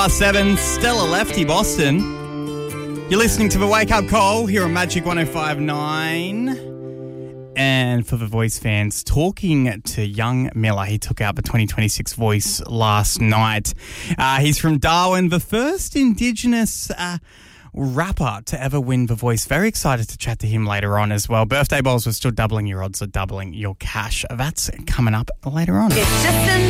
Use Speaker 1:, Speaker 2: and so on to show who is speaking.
Speaker 1: 7, Stella Lefty, Boston. You're listening to The Wake Up Call here on Magic 105.9. And for the Voice fans, talking to young Miller, he took out the 2026 Voice last night. He's from Darwin, the first Indigenous rapper to ever win The Voice. Very excited to chat to him later on as well. Birthday bowls were still doubling your odds of doubling your cash. That's coming up later on.
Speaker 2: It's just